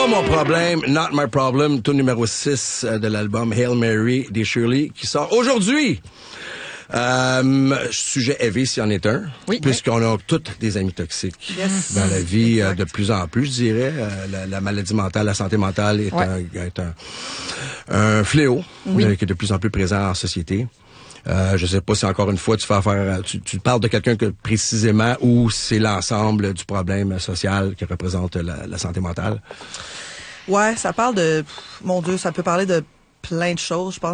Pas mon problème, Not My Problem, tout numéro 6 de l'album Hail Mary des Shirley, qui sort aujourd'hui. Sujet heavy, s'il y en est un. Oui. Puisqu'on a toutes des amis toxiques dans la vie, de plus en plus, je dirais. La maladie mentale, la santé mentale est un fléau qui est de plus en plus présent en société. Je sais pas si encore une fois tu fais affaire, tu parles de quelqu'un que précisément ou c'est l'ensemble du problème social qui représente la santé mentale. Ouais, ça parle de, mon Dieu, ça peut parler de plein de choses. Je pense